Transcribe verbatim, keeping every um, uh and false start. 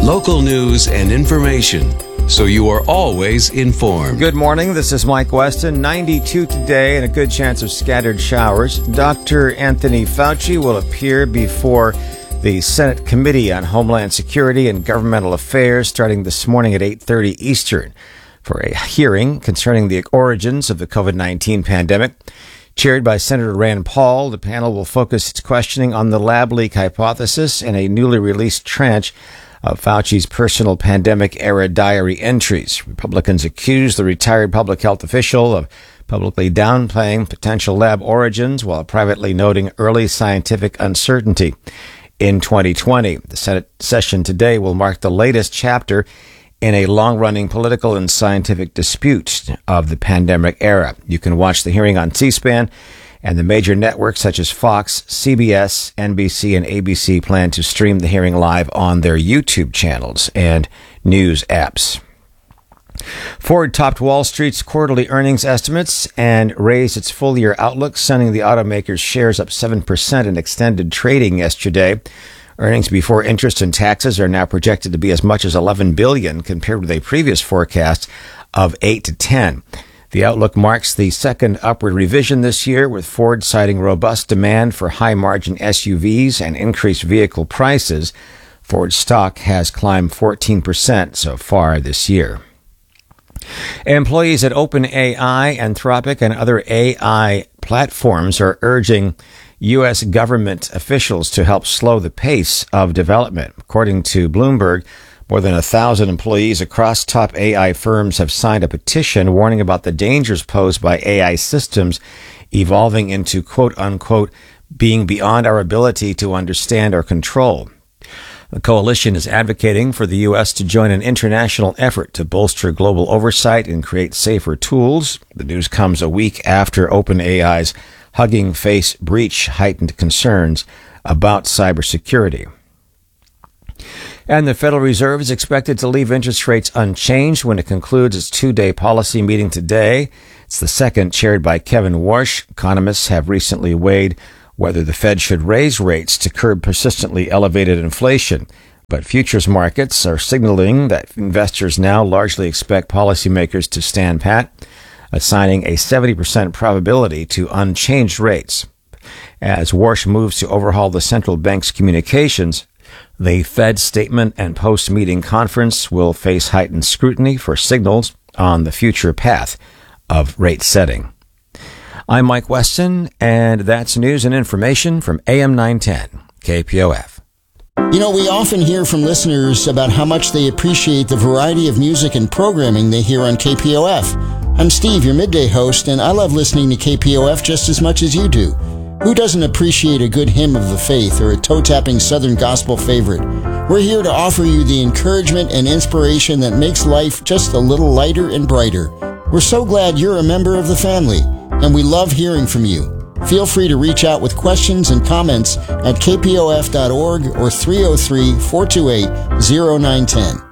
local news and information, so you are always informed. Good morning. This is Mike Weston. ninety-two today and a good chance of scattered showers. Doctor Anthony Fauci will appear before the Senate Committee on Homeland Security and Governmental Affairs starting this morning at eight thirty Eastern for a hearing concerning the origins of the COVID nineteen pandemic. Chaired by Senator Rand Paul, the panel will focus its questioning on the lab leak hypothesis and a newly released tranche of Fauci's personal pandemic-era diary entries. Republicans accuse the retired public health official of publicly downplaying potential lab origins while privately noting early scientific uncertainty in twenty twenty. The Senate session today will mark the latest chapter in a long-running political and scientific dispute of the pandemic era. You can watch the hearing on C-SPAN, and the major networks such as Fox, C B S, N B C, and A B C plan to stream the hearing live on their YouTube channels and news apps. Ford topped Wall Street's quarterly earnings estimates and raised its full-year outlook, sending the automaker's shares up seven percent in extended trading yesterday. Earnings before interest and taxes are now projected to be as much as eleven billion dollars compared with a previous forecast of eight to ten. The outlook marks the second upward revision this year, with Ford citing robust demand for high-margin S U Vs and increased vehicle prices. Ford stock has climbed fourteen percent so far this year. Employees at OpenAI, Anthropic, and other A I platforms are urging U S government officials to help slow the pace of development. According to Bloomberg, more than a thousand employees across top A I firms have signed a petition warning about the dangers posed by A I systems evolving into quote-unquote being beyond our ability to understand or control. The coalition is advocating for the U S to join an international effort to bolster global oversight and create safer tools. The news comes a week after OpenAI's Hugging Face breach heightened concerns about cybersecurity. And the Federal Reserve is expected to leave interest rates unchanged when it concludes its two-day policy meeting today. It's the second, chaired by Kevin Warsh. Economists have recently weighed whether the Fed should raise rates to curb persistently elevated inflation. But futures markets are signaling that investors now largely expect policymakers to stand pat, assigning a seventy percent probability to unchanged rates. As Warsh moves to overhaul the central bank's communications, the Fed statement and post-meeting conference will face heightened scrutiny for signals on the future path of rate setting. I'm Mike Weston, and that's news and information from A M nine ten, K P O F. You know, we often hear from listeners about how much they appreciate the variety of music and programming they hear on K P O F. I'm Steve, your midday host, and I love listening to K P O F just as much as you do. Who doesn't appreciate a good hymn of the faith or a toe-tapping Southern gospel favorite? We're here to offer you the encouragement and inspiration that makes life just a little lighter and brighter. We're so glad you're a member of the family, and we love hearing from you. Feel free to reach out with questions and comments at k p o f dot org or three oh three, four two eight, oh nine one oh.